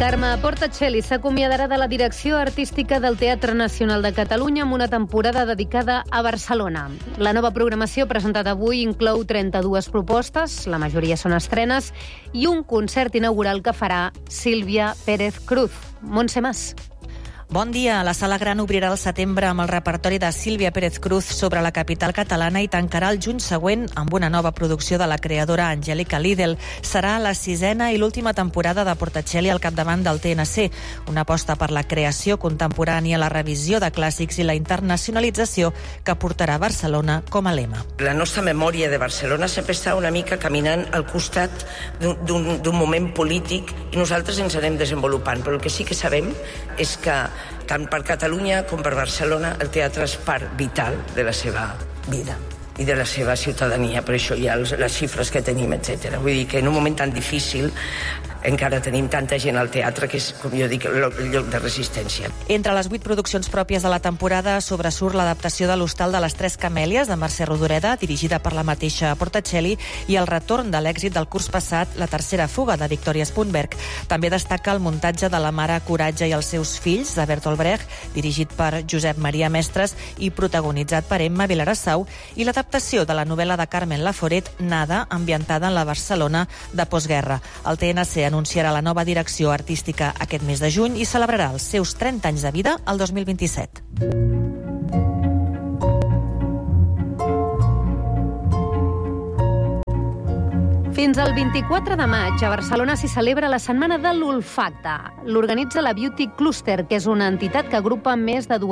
Carme Portacelli s'acomiadarà de la direcció artística del Teatre Nacional de Catalunya amb una temporada dedicada a Barcelona. La nova programació presentada avui inclou 32 propostes, la majoria són estrenes, i un concert inaugural que farà Sílvia Pérez Cruz. Montse Mas. Bon dia. La Sala Gran obrirà el setembre amb el repertori de Sílvia Pérez Cruz sobre la capital catalana i tancarà el juny següent amb una nova producció de la creadora Angélica Lidl. Serà la 6a i l'última temporada de Portacelli al capdavant del TNC, una aposta per la creació contemporània, la revisió de clàssics i la internacionalització que portarà Barcelona com a lema. La nostra memòria de Barcelona sempre està una mica caminant al costat d'un moment polític i nosaltres ens anem desenvolupant, però el que sí que sabem és que tant per Catalunya com per Barcelona el teatre és part vital de la seva vida i de la seva ciutadania. Per això hi ha les xifres que tenim, etc. Vull dir que en un moment tan difícil encara tenim tanta gent al teatre que és, com jo dic, el lloc de resistència. Entre les 8 produccions pròpies de la temporada sobresurt l'adaptació de l'Hostal de les Tres Camèlies de Mercè Rodoreda, dirigida per la mateixa Portacelli, i el retorn de l'èxit del curs passat, La tercera fuga, de Victoria Spunberg. També destaca el muntatge de La mare Coratge i els seus fills, de Bertolt Brecht, dirigit per Josep Maria Mestres i protagonitzat per Emma Vilarassau, i l'adaptació de la novel·la de Carmen Laforet, Nada, ambientada en la Barcelona de postguerra. El TNC anunciarà la nova direcció artística aquest mes de juny i celebrarà els seus 30 anys de vida el 2027. Fins al 24 de maig a Barcelona s'hi celebra la Setmana de l'Olfacte. L'organitza la Beauty Cluster, que és una entitat que agrupa més de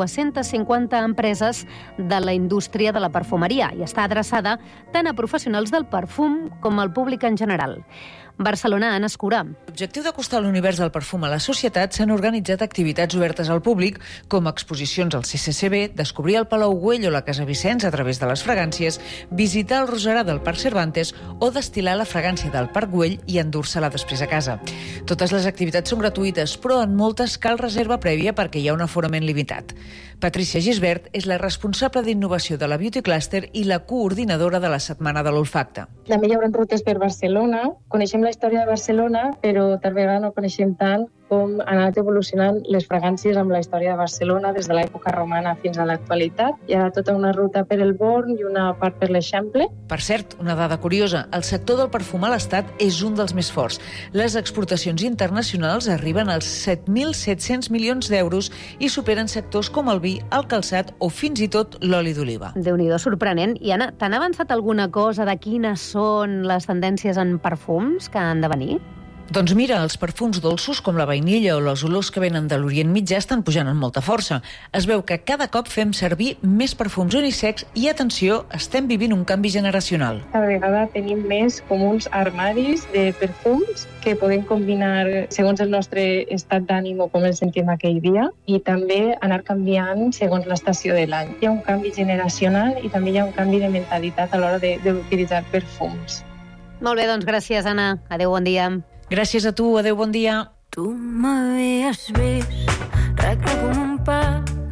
250 empreses de la indústria de la perfumeria i està adreçada tant a professionals del perfum com al públic en general. Barcelona, Anna Escurà. L'objectiu d'acostar l'univers del perfum a la societat s'han organitzat activitats obertes al públic, com exposicions al CCCB, descobrir el Palau Güell o la Casa Vicenç a través de les fragàncies, visitar el Roserà del Parc Cervantes o destil·lar la fragància del Parc Güell i endur-se-la després a casa. Totes les activitats són gratuïtes, però en moltes cal reserva prèvia perquè hi ha un aforament limitat. Patricia Gisbert és la responsable d'innovació de la Beauty Cluster i la coordinadora de la Setmana de l'Olfacte. També hi haurà rutes per Barcelona. Coneixem la història de Barcelona, però tal vegada no coneixem tant com han anat evolucionant les fragàncies amb la història de Barcelona des de l'època romana fins a l'actualitat. Hi ha tota una ruta per el Born i una part per l'Eixample. Per cert, una dada curiosa, el sector del perfum a l'Estat és un dels més forts. Les exportacions internacionals arriben als 7.700 milions d'euros i superen sectors com el vi, el calçat o fins i tot l'oli d'oliva. Déu-n'hi-do, sorprenent. I Anna, t'han avançat alguna cosa de quines són les tendències en perfums que han de venir? Doncs mira, els perfums dolços com la vainilla o les olors que venen de l'Orient Mitjà estan pujant amb molta força. Es veu que cada cop fem servir més perfums unisex i, atenció, estem vivint un canvi generacional. Cada vegada tenim més com uns armaris de perfums que podem combinar segons el nostre estat d'ànim o com el sentim aquell dia i també anar canviant segons l'estació de l'any. Hi ha un canvi generacional i també hi ha un canvi de mentalitat a l'hora d'utilitzar perfums. Molt bé, doncs gràcies, Anna. Adéu, bon dia. Gràcies a tu, adéu, bon dia. Tu m'havies vist recte com un pa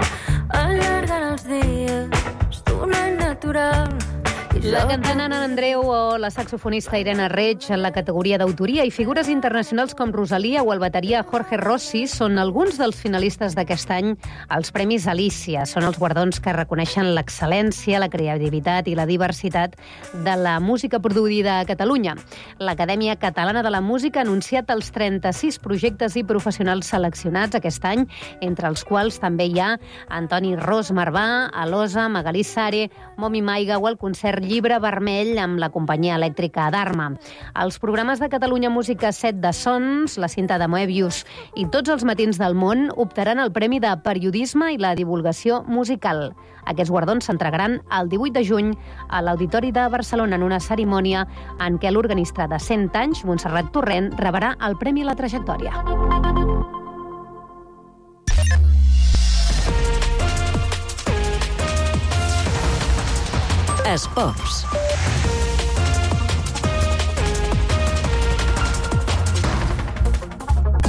allargant els dies d'un any natural. La cantant Anna Andreu o la saxofonista Irene Reig en la categoria d'autoria i figures internacionals com Rosalia o el bateria Jorge Rossi són alguns dels finalistes d'aquest any als Premis Alícia. Són els guardons que reconeixen l'excel·lència, la creativitat i la diversitat de la música produïda a Catalunya. L'Acadèmia Catalana de la Música ha anunciat els 36 projectes i professionals seleccionats aquest any, entre els quals també hi ha Antoni Ros Marvà, Alosa, Magalí Sare, Momi Maiga o el concert Llibre Vermell amb la companyia elèctrica Dharma. Els programes de Catalunya Música 7 de Sons, la cinta de Moebius i Tots els matins del món optaran el Premi de Periodisme i la Divulgació Musical. Aquests guardons s'entregaran el 18 de juny a l'Auditori de Barcelona en una cerimònia en què l'organista de 100 anys, Montserrat Torrent, rebrà el Premi a la Trajectòria. Esports.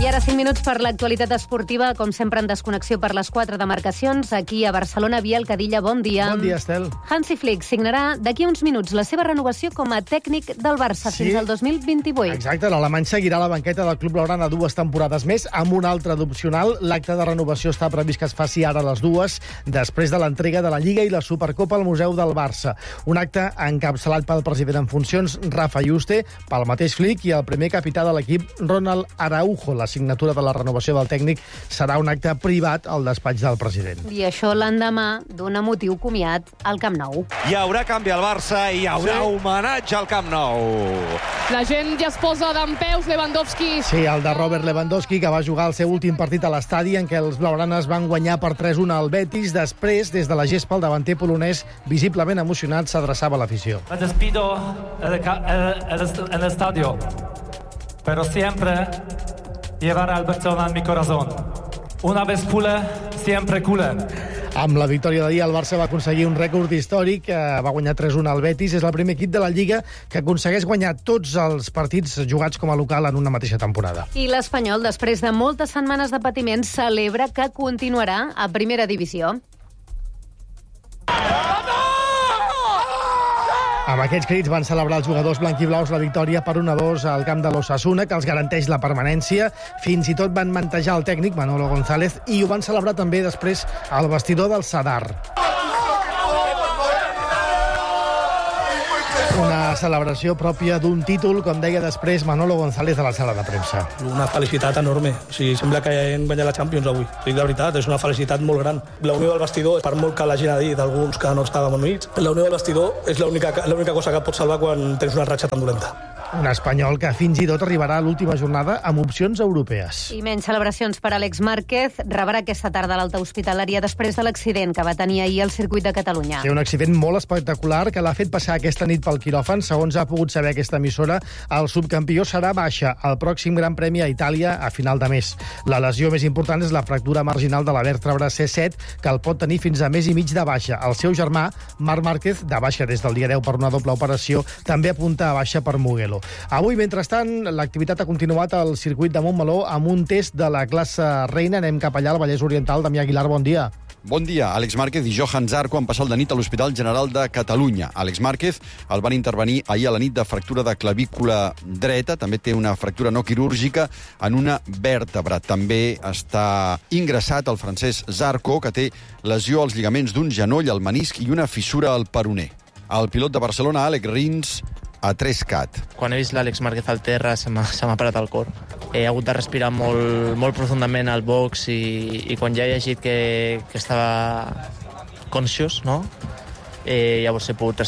I ara 5 minuts per l'actualitat esportiva, com sempre en desconnexió per les 4 demarcacions. Aquí a Barcelona, Biel Cadilla, bon dia. Bon dia, Estel. Hansi Flick signarà d'aquí uns minuts la seva renovació com a tècnic del Barça fins al 2028. Exacte, l'alemany seguirà a la banqueta del club blaugrana 2 temporades més, amb un altre d'opcional. L'acte de renovació està previst que es faci ara a les 2, després de l'entrega de la Lliga i la Supercopa al Museu del Barça. Un acte encapçalat pel president en funcions, Rafa Yuste, pel mateix Flick i el primer capità de l'equip, Ronald Araujo. La signatura de la renovació del tècnic serà un acte privat al despatx del president. I això l'endemà d'un emotiu comiat al Camp Nou. Hi haurà canvi al Barça i hi haurà homenatge al Camp Nou. La gent ja es posa dempeus, Lewandowski. Sí, el de Robert Lewandowski, que va jugar el seu últim partit a l'estadi en què els blaugranes van guanyar per 3-1 al Betis. Després, des de la gespa, el davanter polonès, visiblement emocionat, s'adreçava a l'afició. Me despido en el estadio, pero siempre llevar al Barcelona en mi corazón. Una vez culé, siempre culé. Amb la victòria d'ahir, el Barça va aconseguir un rècord històric. Va guanyar 3-1 al Betis. És el primer equip de la Lliga que aconsegueix guanyar tots els partits jugats com a local en una mateixa temporada. I l'Espanyol, després de moltes setmanes de patiment, celebra que continuarà a primera divisió. Amb aquests crits van celebrar els jugadors blanquiblaus la victòria per 1-2 al camp de l'Osasuna, que els garanteix la permanència. Fins i tot van mantejar el tècnic, Manolo González, i ho van celebrar també després al vestidor del Sadar. Una celebració pròpia d'un títol, com deia després Manolo González a la sala de premsa. Una felicitat enorme. O sigui, sembla que hem guanyat la Champions avui. Dic la veritat, és una felicitat molt gran. La unió del vestidor, per molt que l'hagin dit alguns que no estàvem units, la unió del vestidor és l'única cosa que et pot salvar quan tens una ratxa tan dolenta. Un espanyol que fins i tot arribarà a l'última jornada amb opcions europees. I menys celebracions per Àlex Márquez. Rebrà aquesta tarda a l'alta hospitalària després de l'accident que va tenir ahir al circuit de Catalunya. Sí, un accident molt espectacular que l'ha fet passar aquesta nit pel quiròfan. Segons ha pogut saber aquesta emissora, el subcampió serà baixa al pròxim Gran Premi a Itàlia a final de mes. La lesió més important és la fractura marginal de la vèrtebra C7, que el pot tenir fins a mes i mig de baixa. El seu germà, Marc Márquez, de baixa des del dia 10 per una doble operació, també apunta a baixa per Mugello. Avui, mentrestant, l'activitat ha continuat al circuit de Montmeló amb un test de la classe reina. Anem cap allà, al Vallès Oriental. Damià Aguilar, bon dia. Bon dia. Àlex Márquez i Johan Zarco han passat la nit a l'Hospital General de Catalunya. Àlex Márquez el van intervenir ahir a la nit de fractura de clavícula dreta. També té una fractura no quirúrgica en una vèrtebra. També està ingressat el francès Zarco, que té lesió als lligaments d'un genoll, al menisc i una fissura al peroné. El pilot de Barcelona, Àlex Rins, a 3CAT. Quan he vist l'Àlex Márquez al terra se m'ha parat el cor. He hagut de respirar molt profundament al box i quan ja he llegit que estava conscious, no? Llavors he pogut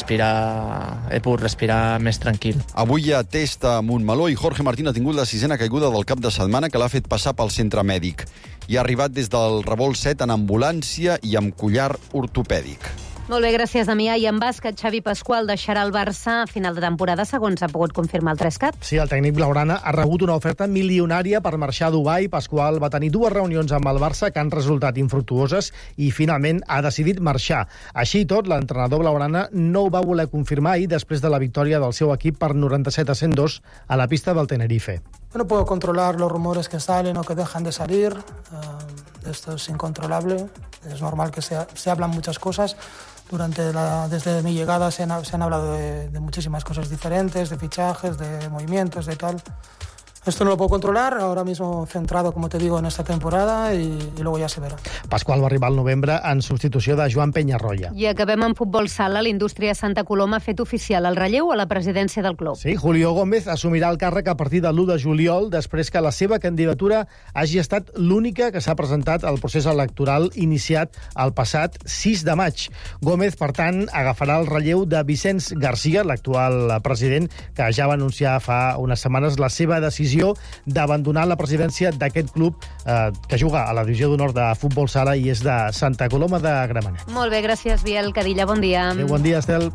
respirar més tranquil. Avui hi ha test a Montmeló i Jorge Martín ha tingut la 6a caiguda del cap de setmana que l'ha fet passar pel centre mèdic. I ha arribat des del revolt 7 en ambulància i amb collar ortopèdic. Molt bé, gràcies, Damià. I en bàsquet, Xavi Pasqual deixarà el Barça a final de temporada, segons ha pogut confirmar el 3CAT. Sí, el tècnic blaugrana ha rebut una oferta milionària per marxar a Dubai. Pasqual va tenir 2 reunions amb el Barça que han resultat infructuoses i finalment ha decidit marxar. Així i tot, l'entrenador blaugrana no ho va voler confirmar ahir després de la victòria del seu equip per 97-102 a la pista del Tenerife. No puedo controlar los rumores que salen o que dejan de salir. Esto es incontrolable. Es normal que se hablan muchas cosas. Desde mi llegada se han hablado de muchísimas cosas diferentes, de fichajes, de movimientos, de tal. Esto no lo puedo controlar, ahora mismo centrado, como te digo, en esta temporada y luego ya se verá. Pasqual va arribar al novembre en substitució de Joan Peñarroya. I acabem amb futbol sala. L'Indústria Santa Coloma ha fet oficial el relleu a la presidència del club. Sí, Julio Gómez assumirà el càrrec a partir de l'1 de juliol, després que la seva candidatura hagi estat l'única que s'ha presentat al procés electoral iniciat el passat 6 de maig. Gómez, per tant, agafarà el relleu de Vicenç Garcia, l'actual president, que ja va anunciar fa unes setmanes la seva decisió d'abandonar la presidència d'aquest club que juga a la divisió d'honor de futbol sala i és de Santa Coloma de Gramenet. Molt bé, gràcies, Biel Cadilla. Bon dia. Bon dia, Estel.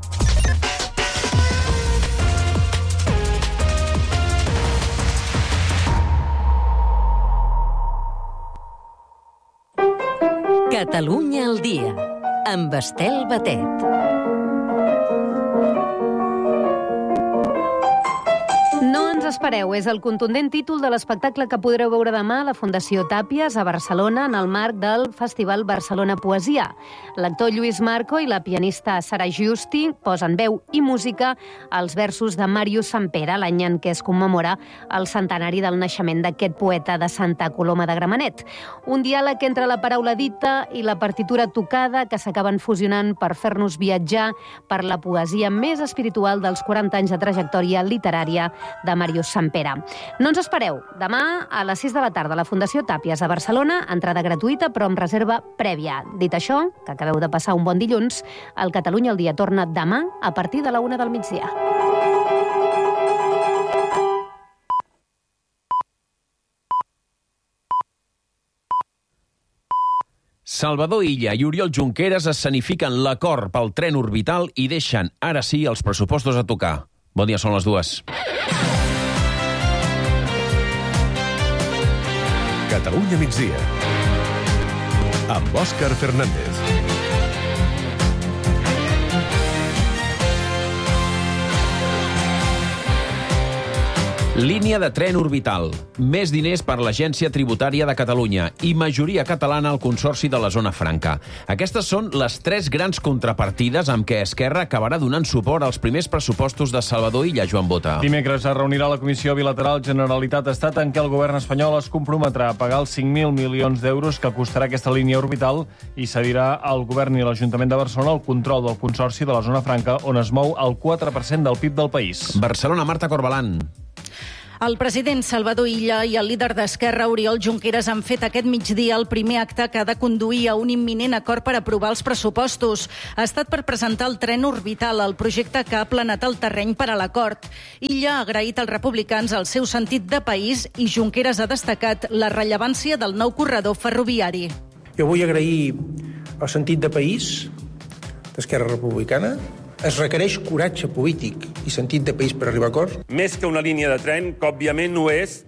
Catalunya al dia, amb Estel Batet. No ens espereu és el contundent títol de l'espectacle que podreu veure demà a la Fundació Tàpies a Barcelona en el marc del Festival Barcelona Poesia. L'actor Lluís Marco i la pianista Sara Giusti posen veu i música als versos de Màrius Sampere, l'any en què es commemora el centenari del naixement d'aquest poeta de Santa Coloma de Gramenet. Un diàleg entre la paraula dita i la partitura tocada que s'acaben fusionant per fer-nos viatjar per la poesia més espiritual dels 40 anys de trajectòria literària de Màrius Sampere. No ens espereu. Demà a les 6 de la tarda a la Fundació Tàpies a Barcelona, entrada gratuïta però amb reserva prèvia. Dit això, que acabeu de passar un bon dilluns, el Catalunya al dia torna demà a partir de la 1 del migdia. Salvador Illa i Oriol Junqueras escenifiquen l'acord pel tren orbital i deixen, ara sí, els pressupostos a tocar. Bon dia, són les 2. Catalunya migdia. Amb Òscar Fernández. Línia de tren orbital, més diners per l'Agència Tributària de Catalunya i majoria catalana al Consorci de la Zona Franca. Aquestes són les 3 grans contrapartides amb què Esquerra acabarà donant suport als primers pressupostos de Salvador Illa, Joan Bota. Dimecres es reunirà la Comissió Bilateral Generalitat-Estat en què el govern espanyol es comprometrà a pagar els 5.000 milions d'euros que costarà aquesta línia orbital i cedirà al govern i l'Ajuntament de Barcelona el control del Consorci de la Zona Franca, on es mou el 4% del PIB del país. Barcelona, Marta Corbalan. El president Salvador Illa i el líder d'Esquerra, Oriol Junqueras, han fet aquest migdia el primer acte que ha de conduir a un imminent acord per aprovar els pressupostos. Ha estat per presentar el tren orbital, el projecte que ha aplanat el terreny per a l'acord. Illa ha agraït als republicans el seu sentit de país i Junqueras ha destacat la rellevància del nou corredor ferroviari. Jo vull agrair el sentit de país d'Esquerra Republicana. Es requereix coratge polític i sentit de país per arribar a acords. Més que una línia de tren, que òbviament no és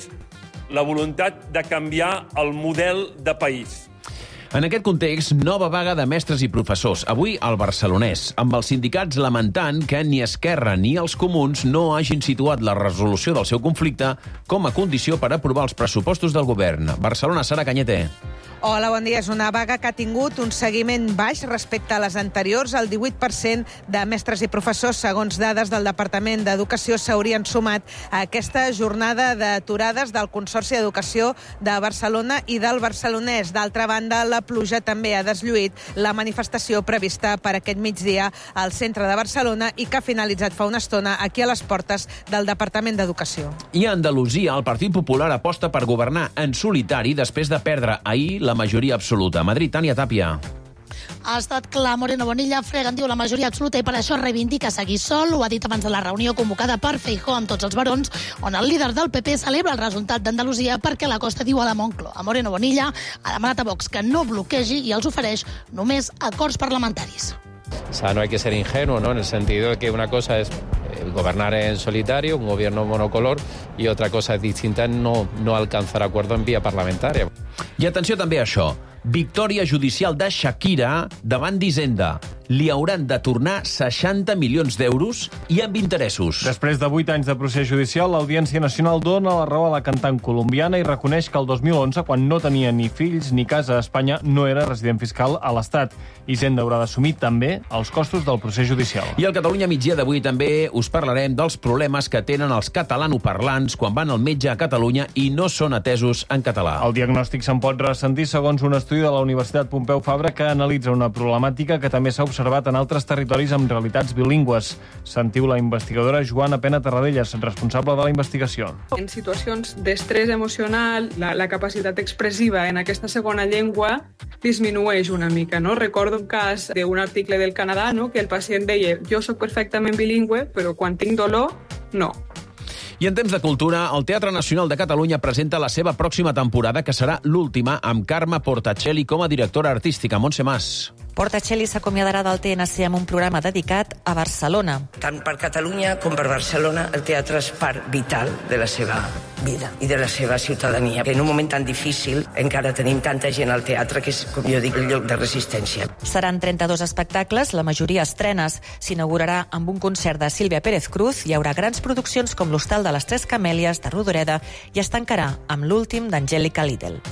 la voluntat de canviar el model de país. En aquest context, nova vaga de mestres i professors, avui al Barcelonès, amb els sindicats lamentant que ni Esquerra ni els comuns no hagin situat la resolució del seu conflicte com a condició per aprovar els pressupostos del govern. Barcelona, Sara Cañete. Hola, bon dia. És una vaga que ha tingut un seguiment baix respecte a les anteriors. El 18% de mestres i professors, segons dades del Departament d'Educació, s'haurien sumat a aquesta jornada d'aturades del Consorci d'Educació de Barcelona i del Barcelonès. D'altra banda, la pluja també ha deslluït la manifestació prevista per aquest migdia al centre de Barcelona i que ha finalitzat fa una estona aquí a les portes del Departament d'Educació. I a Andalusia, el Partit Popular aposta per governar en solitari després de perdre ahir la majoria absoluta. Madrid, Tània Tàpia. Ha estat clar, Moreno Bonilla frega, diu la majoria absoluta i per això reivindica seguir sol. Ho ha dit abans de la reunió convocada per Feijóo amb tots els barons, on el líder del PP celebra el resultat d'Andalusia perquè la Costa diu a la Moncloa. Moreno Bonilla ha demanat a Vox que no bloquegi i els ofereix només acords parlamentaris. O sea, no hay que ser ingenuo, ¿no? En el sentido de que una cosa es gobernar en solitario, un gobierno monocolor, y otra cosa distinta es no alcanzar acuerdo en vía parlamentaria. I atenció també a això. Victòria judicial de Shakira davant d'Hisenda. Li hauran de tornar 60 milions d'euros i amb interessos. Després de 8 anys de procés judicial, l'Audiència Nacional dona la raó a la cantant colombiana i reconeix que el 2011, quan no tenia ni fills ni casa a Espanya, no era resident fiscal a l'Estat. Hisenda haurà d'assumir també els costos del procés judicial. I al Catalunya migdia d'avui també us parlarem dels problemes que tenen els catalanoparlants quan van al metge a Catalunya i no són atesos en català. El diagnòstic se'n pot ressentir segons un estudi de la Universitat Pompeu Fabra que analitza una problemàtica que també s'ha observat en altres territoris amb realitats bilingües. Sentiu la investigadora Joana Pena Terradellas, responsable de la investigació. En situacions d'estrès emocional, la capacitat expressiva en aquesta segona llengua disminueix una mica, no? Recordo un cas d'un article del Canadà, no?, que el pacient deia jo soc perfectament bilingüe, però quan tinc dolor, no. I en temps de cultura, el Teatre Nacional de Catalunya presenta la seva pròxima temporada, que serà l'última, amb Carme Portacelli com a directora artística. Montse Mas. Portacelli s'acomiadarà del TNC amb un programa dedicat a Barcelona. Tant per Catalunya com per Barcelona, el teatre és part vital de la seva vida i de la seva ciutadania. En un moment tan difícil encara tenim tanta gent al teatre que és, com jo dic, el lloc de resistència. Seran 32 espectacles, la majoria estrenes. S'inaugurarà amb un concert de Sílvia Pérez Cruz, hi haurà grans produccions com l'Hostal de les Tres Camèlies, de Rodoreda, i es tancarà amb l'últim d'Angèlica Lidl.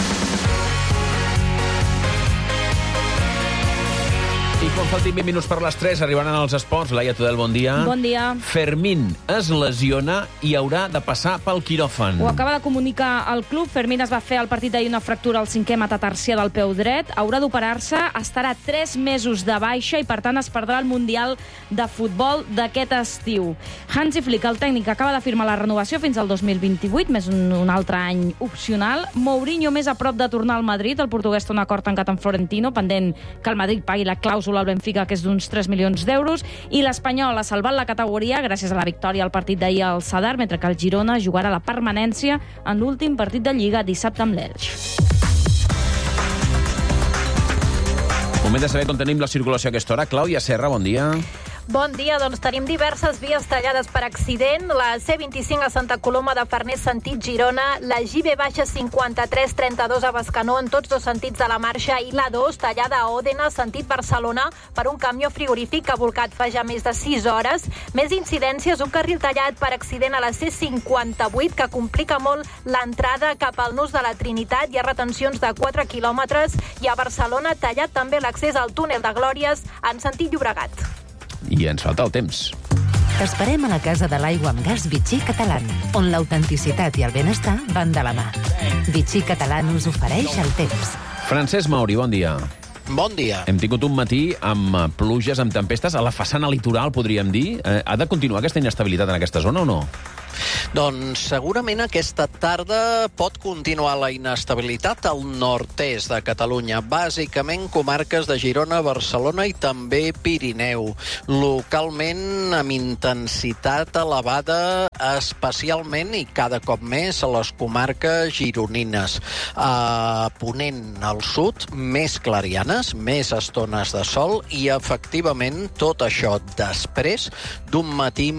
I quan faltin 20 minuts per les 3 arribaran als esports. Laia Tudel, bon dia. Bon dia. Fermín es lesiona i haurà de passar pel quiròfan. Ho acaba de comunicar el club. Fermín es va fer al partit d'ahir una fractura al 5è metatarsià del peu dret. Haurà d'operar-se, estarà 3 mesos de baixa i, per tant, es perdrà el Mundial de Futbol d'aquest estiu. Hansi Flick, el tècnic, acaba de firmar la renovació fins al 2028, més un altre any opcional. Mourinho més a prop de tornar al Madrid. El portuguès té un acord tancat amb Florentino, pendent que el Madrid pagui la clàusula al Benfica, que és d'uns 3 milions d'euros, i l'Espanyol ha salvat la categoria gràcies a la victòria al partit d'ahir al Sadar, mentre que el Girona jugarà la permanència en l'últim partit de Lliga dissabte amb l'Elx. Moment de saber com tenim la circulació a aquesta hora. Clàudia Serra, bon dia. Bon dia, doncs tenim diverses vies tallades per accident. La C25 a Santa Coloma de Farners, sentit Girona, la JB-5332 a Bescanó, en tots dos sentits de la marxa, i la 2 tallada a Òdena, sentit Barcelona, per un camió frigorífic que ha volcat fa ja més de 6 hores. Més incidències, un carril tallat per accident a la C58, que complica molt l'entrada cap al nus de la Trinitat. Hi ha retencions de 4 quilòmetres, i a Barcelona tallat també l'accés al túnel de Glòries en sentit Llobregat. I ens falta el temps. T'esperem a la Casa de l'Aigua amb Gas Vichy Catalán, on l'autenticitat i el benestar van de la mà. Vichy Catalán us ofereix el temps. Francesc Mauri, bon dia. Bon dia. Hem tingut un matí amb pluges, amb tempestes, a la façana litoral, podríem dir. Ha de continuar aquesta inestabilitat en aquesta zona o no? Doncs segurament aquesta tarda pot continuar la inestabilitat al nord-est de Catalunya, bàsicament comarques de Girona, Barcelona i també Pirineu. Localment amb intensitat elevada, especialment i cada cop més a les comarques gironines. A Ponent, al sud, més clarianes, més estones de sol i efectivament tot això després d'un matí